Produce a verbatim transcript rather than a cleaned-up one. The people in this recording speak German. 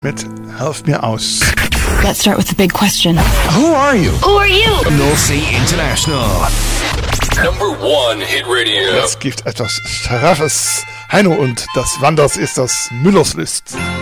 mit Helf mir aus. Let's start with the big question. Who are you? Who are you? North Sea International. Number one Hit Radio. Es gibt etwas Straffes. Heino und das Wanders ist das Müllers List.